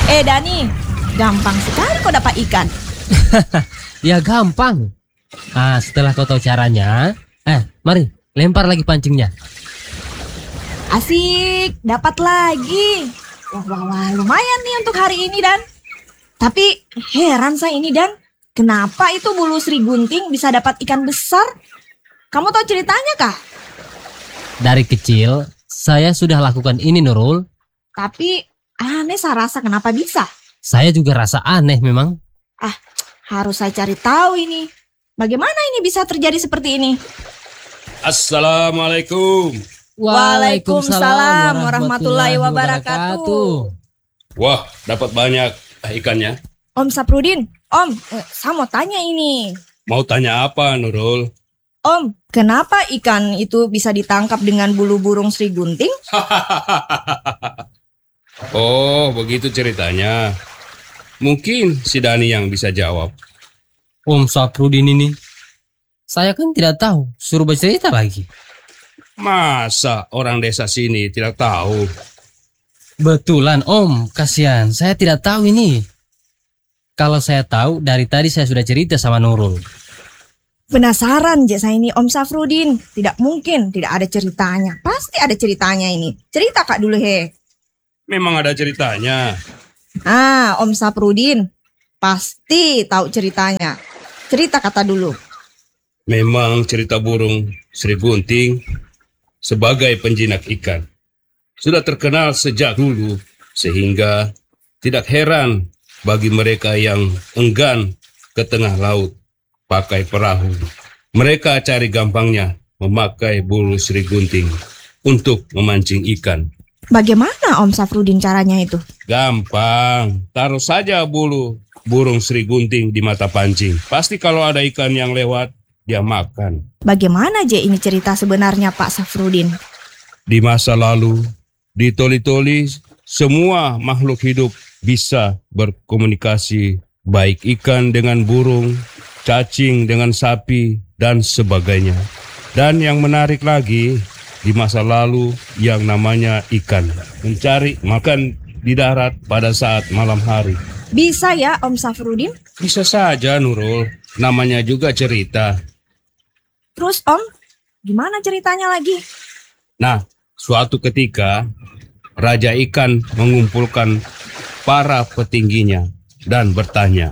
Dani, gampang sekali kau dapat ikan. Ya gampang. Setelah kau tahu caranya, mari lempar lagi pancingnya. Asik, dapat lagi. Wah, lumayan nih untuk hari ini, Dan. Tapi heran saya ini, Dan. Kenapa itu bulu Sri Gunting bisa dapat ikan besar? Kamu tahu ceritanya kah? Dari kecil, saya sudah lakukan ini, Nurul. Tapi aneh saya rasa kenapa bisa. Saya juga rasa aneh memang. Harus saya cari tahu ini. Bagaimana ini bisa terjadi seperti ini? Assalamualaikum. Waalaikumsalam warahmatullahi wabarakatuh. Wah, dapat banyak ikannya. Om Saprudin, saya mau tanya ini. Mau tanya apa, Nurul? Om, kenapa ikan itu bisa ditangkap dengan bulu burung Sri Gunting? Oh, begitu ceritanya. Mungkin si Dani yang bisa jawab. Om Saprudin ini, saya kan tidak tahu, suruh bercerita lagi. Masa orang desa sini tidak tahu? Betulan Om, kasihan, saya tidak tahu ini. Kalau saya tahu, dari tadi saya sudah cerita sama Nurul. Penasaran saya ini Om Safrudin. Tidak mungkin tidak ada ceritanya. Pasti ada ceritanya ini. Cerita Kak dulu he. Memang ada ceritanya. Om Safrudin pasti tahu ceritanya. Cerita kata dulu. Memang cerita burung Sri Gunting sebagai penjinak ikan sudah terkenal sejak dulu, sehingga tidak heran bagi mereka yang enggan ke tengah laut pakai perahu. Mereka cari gampangnya memakai bulu Sri Gunting untuk memancing ikan. Bagaimana Om Safrudin caranya itu? Gampang, taruh saja bulu burung Sri Gunting di mata pancing. Pasti kalau ada ikan yang lewat, dia makan. Bagaimana ini cerita sebenarnya Pak Safrudin? Di masa lalu, di Toli-Toli, semua makhluk hidup bisa berkomunikasi, baik ikan dengan burung, cacing dengan sapi, dan sebagainya. Dan yang menarik lagi, di masa lalu yang namanya ikan mencari makan di darat pada saat malam hari. Bisa ya Om Safrudin? Bisa saja Nurul, namanya juga cerita. Terus Om, gimana ceritanya lagi? Nah, suatu ketika Raja Ikan mengumpulkan para petingginya dan bertanya,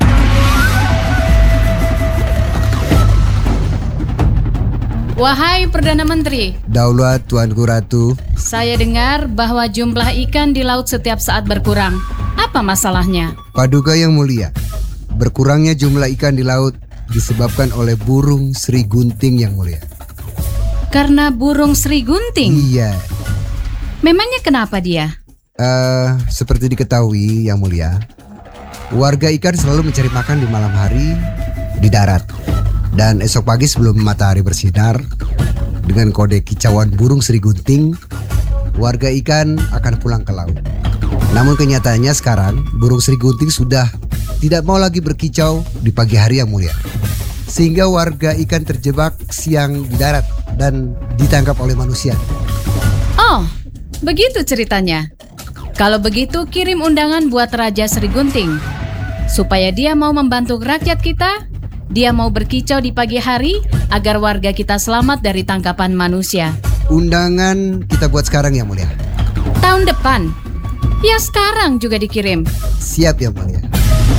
"Wahai Perdana Menteri, Daulat Tuanku Ratu, saya dengar bahwa jumlah ikan di laut setiap saat berkurang. Apa masalahnya?" Paduka yang mulia, berkurangnya jumlah ikan di laut disebabkan oleh burung Sri Gunting yang mulia. Karena burung Sri Gunting? Iya. Memangnya kenapa dia? Seperti diketahui yang mulia, warga ikan selalu mencari makan di malam hari di darat. Dan esok pagi sebelum matahari bersinar, dengan kode kicauan burung Sri Gunting, warga ikan akan pulang ke laut. Namun kenyataannya sekarang, burung Sri Gunting sudah tidak mau lagi berkicau di pagi hari yang mulia. Sehingga warga ikan terjebak siang di darat dan ditangkap oleh manusia. Oh, begitu ceritanya. Kalau begitu kirim undangan buat Raja Sri Gunting, supaya dia mau membantu rakyat kita. Dia mau berkicau di pagi hari agar warga kita selamat dari tangkapan manusia. Undangan kita buat sekarang yang mulia. Tahun depan? Ya sekarang juga dikirim. Siap yang mulia.